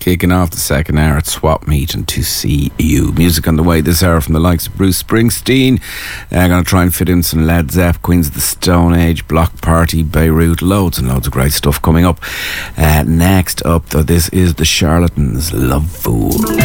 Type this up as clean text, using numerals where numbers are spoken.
kicking off the second hour at Swap Meet and To See You. Music on the way this hour from the likes of Bruce Springsteen. Going to try and fit in some Led Zepp, Queens of the Stone Age, Block Party, Beirut, loads and loads of great stuff coming up. Next up, though, this is The Charlatans, Love Fool.